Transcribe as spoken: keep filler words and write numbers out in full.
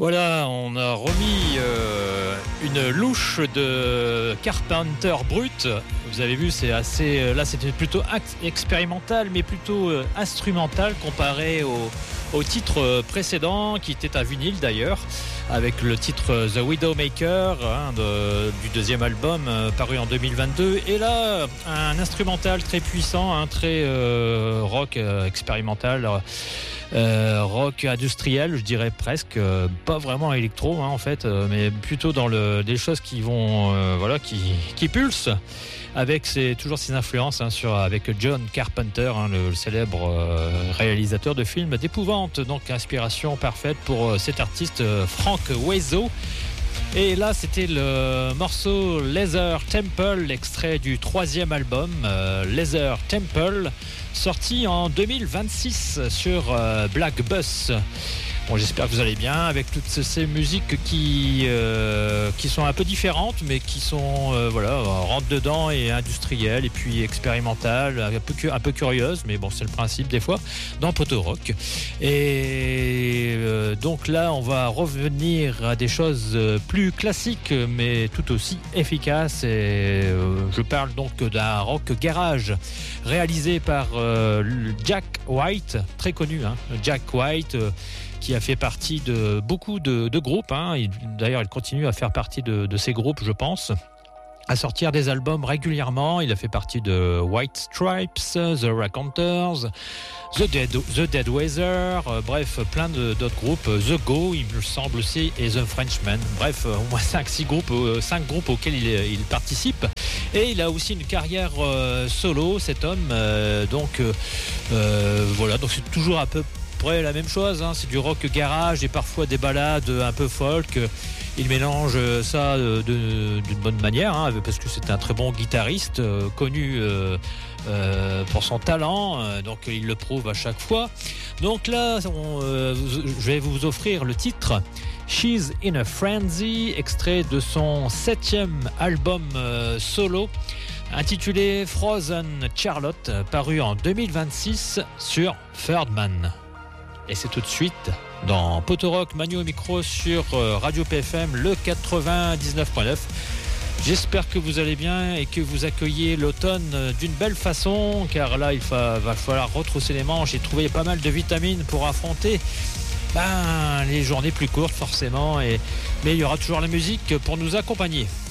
Voilà, on a remis euh, une louche de Carpenter brut. Vous avez vu, c'est assez. Là, c'était plutôt expérimental, mais plutôt euh, instrumental comparé au, au titre précédent, qui était un vinyle d'ailleurs, avec le titre The Widowmaker hein, de, du deuxième album euh, paru en deux mille vingt-deux. Et là, un instrumental très puissant, hein, très euh, rock euh, expérimental. Euh, rock industriel, je dirais presque, euh, pas vraiment électro hein, en fait, euh, mais plutôt dans le, des choses qui vont, euh, voilà, qui, qui pulsent, avec ces, toujours ces influences hein, sur, avec John Carpenter, hein, le, le célèbre euh, réalisateur de films d'épouvante, donc inspiration parfaite pour euh, cet artiste euh, Frank Oizo. Et là, c'était le morceau Leather Temple, extrait du troisième album euh, Leather Temple, sorti en deux mille vingt-six sur euh, Black Bus. Bon, j'espère que vous allez bien avec toutes ces musiques qui euh, qui sont un peu différentes, mais qui sont euh, voilà rentre dedans et industrielles et puis expérimentales, un peu un peu curieuses, mais bon, c'est le principe des fois dans Poto Rock. Et euh, donc là, on va revenir à des choses plus classiques, mais tout aussi efficaces. Et euh, je parle donc d'un rock garage réalisé par euh, Jack White, très connu, hein, Jack White. Euh, qui a fait partie de beaucoup de, de groupes. Hein. Il, d'ailleurs, il continue à faire partie de, de ces groupes, je pense, à sortir des albums régulièrement. Il a fait partie de White Stripes, The Raconteurs, The Dead, The Dead Weather, euh, bref, plein de, d'autres groupes, The Go, il me semble aussi, et The Frenchmen. Bref, au moins cinq six groupes, euh, cinq groupes auxquels il, il participe. Et il a aussi une carrière euh, solo, cet homme. Euh, donc, euh, euh, voilà, donc c'est toujours un peu la même chose, hein, c'est du rock garage et parfois des ballades un peu folk. Il mélange ça de, de, d'une bonne manière, hein, parce que c'est un très bon guitariste, euh, connu euh, euh, pour son talent, euh, donc il le prouve à chaque fois. Donc là, on, euh, je vais vous offrir le titre She's in a Frenzy, extrait de son septième album euh, solo, intitulé Frozen Charlotte, paru en deux mille vingt-six sur Third Man. Et c'est tout de suite dans Poto Rock, Manu au micro sur Radio P F M, le quatre-vingt-dix-neuf point neuf. J'espère que vous allez bien et que vous accueillez l'automne d'une belle façon, car là il va, va falloir retrousser les manches et trouver pas mal de vitamines pour affronter ben, les journées plus courtes forcément. Et, mais il y aura toujours la musique pour nous accompagner.